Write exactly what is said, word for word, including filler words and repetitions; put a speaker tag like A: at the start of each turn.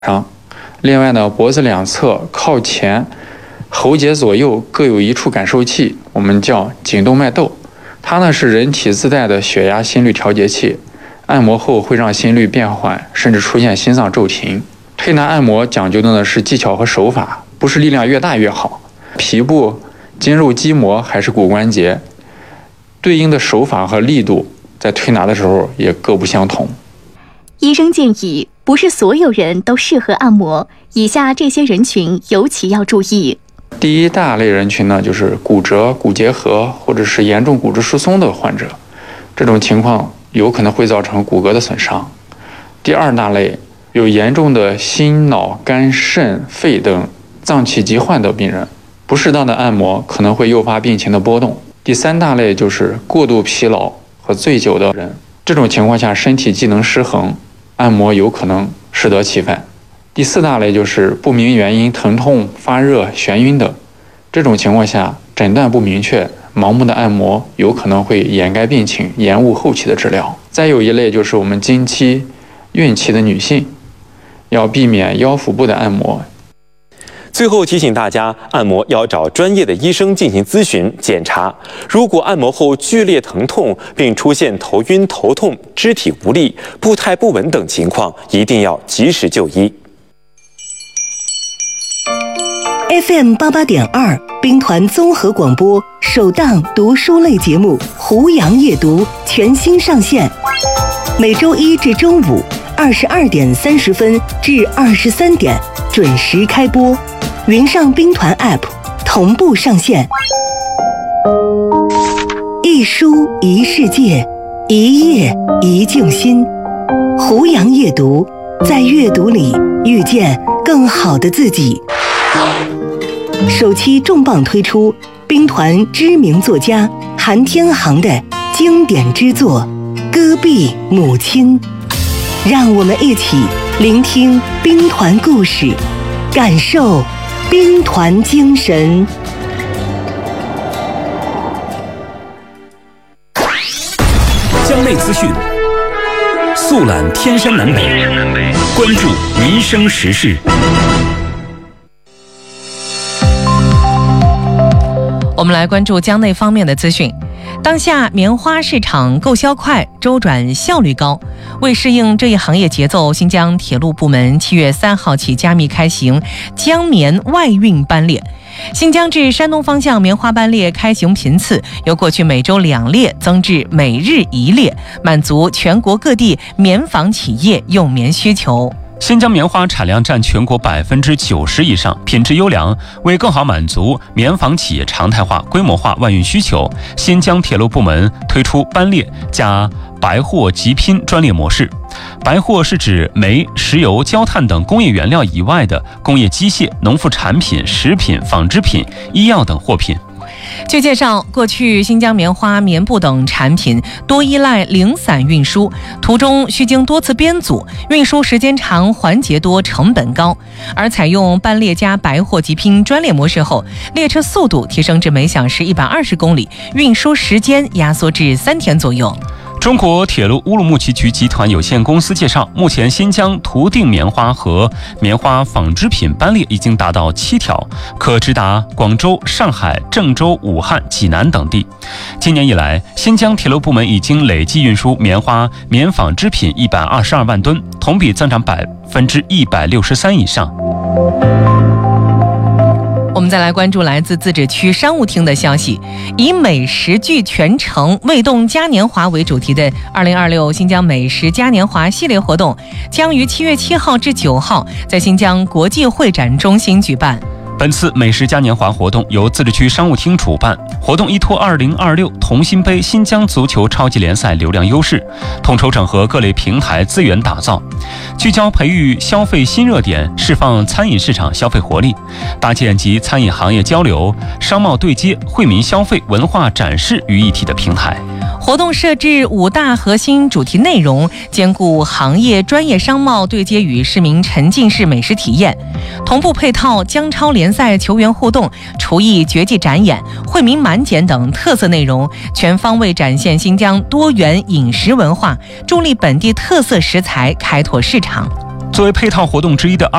A: 上。另外呢，脖子两侧靠前、喉结左右各有一处感受器，我们叫颈动脉窦。它呢是人体自带的血压、心率调节器，按摩后会让心率变缓，甚至出现心脏骤停。推拿按摩讲究的呢是技巧和手法，不是力量越大越好。皮部、筋肉肌膜还是骨关节，对应的手法和力度在推拿的时候也各不相同。
B: 医生建议，不是所有人都适合按摩，以下这些人群尤其要注意。
A: 第一大类人群呢，就是骨折、骨结核或者是严重骨质疏松的患者，这种情况有可能会造成骨骼的损伤。第二大类有严重的心脑肝肾肺等脏器疾患的病人，不适当的按摩可能会诱发病情的波动。第三大类就是过度疲劳和醉酒的人，这种情况下身体机能失衡，按摩有可能适得其反。第四大类就是不明原因疼痛、发热、眩晕等，这种情况下诊断不明确，盲目的按摩有可能会掩盖病情，延误后期的治疗。再有一类就是我们经期、孕期的女性，要避免腰腹部的按摩。
C: 最后提醒大家，按摩要找专业的医生进行咨询检查。如果按摩后剧烈疼痛，并出现头晕、头痛、肢体无力、步态不稳等情况，一定要及时就医。
D: F M 八八点二，兵团综合广播首档读书类节目《胡杨夜读》全新上线，每周一至周五二十二点三十分至二十三点准时开播，云上兵团 App 同步上线。一书一世界，一页一静心。胡杨夜读，在阅读里遇见更好的自己。首期重磅推出兵团知名作家韩天航的经典之作《戈壁母亲》，让我们一起聆听兵团故事，感受兵团精神。
E: 江内资讯，速览天山南北，关注民生时事。
F: 我们来关注江内方面的资讯。当下棉花市场购销快，周转效率高。为适应这一行业节奏，新疆铁路部门七月三号起加密开行江棉外运班列。新疆至山东方向棉花班列开行频次由过去每周两列增至每日一列，满足全国各地棉纺企业用棉需求。
G: 新疆棉花产量占全国百分之九十以上，品质优良。为更好满足棉纺企业常态化、规模化外运需求，新疆铁路部门推出班列加白货集拼专列模式。白货是指煤、石油、焦炭等工业原料以外的工业机械、农副产品、食品、纺织品、医药等货品。
F: 据介绍，过去新疆棉花、棉布等产品多依赖零散运输，途中需经多次编组，运输时间长，环节多，成本高。而采用班列加白货集拼专列模式后，列车速度提升至每小时一百二十公里，运输时间压缩至三天左右。
G: 中国铁路乌鲁木齐局集团有限公司介绍，目前新疆图定棉花和棉花纺织品班列已经达到七条，可直达广州、上海、郑州、武汉、济南等地。今年以来，新疆铁路部门已经累计运输棉花、棉纺织品一百二十二万吨，同比增长百分之一百六十三以上。
F: 我们再来关注来自自治区商务厅的消息，以美食聚全城味动嘉年华为主题的二零二六新疆美食嘉年华系列活动将于七月七号至九号在新疆国际会展中心举办。
G: 本次美食嘉年华活动由自治区商务厅主办，活动依托二零二六同心杯新疆足球超级联赛流量优势，统筹整合各类平台资源打造，聚焦培育消费新热点，释放餐饮市场消费活力，搭建集餐饮行业交流、商贸对接、惠民消费、文化展示于一体的平台。
F: 活动设置五大核心主题内容，兼顾行业专业商贸对接与市民沉浸式美食体验，同步配套姜超联赛球员互动、厨艺绝技展演、惠民满减等特色内容，全方位展现新疆多元饮食文化，助力本地特色食材开拓市场。
G: 作为配套活动之一的